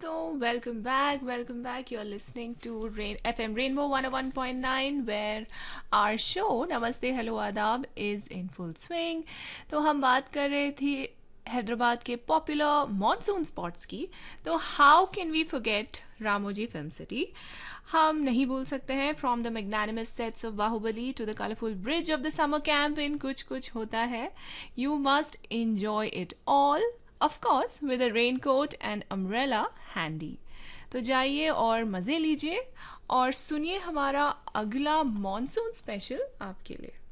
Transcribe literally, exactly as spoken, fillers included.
So, welcome back, welcome back. You're listening to Rain F M Rainbow one oh one point nine, where our show Namaste Hello Adab is in full swing. तो हम बात कर रहे थे हैदराबाद के popular monsoon spots की. तो how can we forget Ramoji film city. हम नहीं भूल सकते हैं from the magnanimous sets of Baahubali to the colourful bridge of the summer camp in कुछ कुछ होता है. You must enjoy it all, of course with a raincoat and umbrella handy. तो जाइए और मज़े लीजिए और सुनिए हमारा अगला मॉनसून स्पेशल आपके लिए.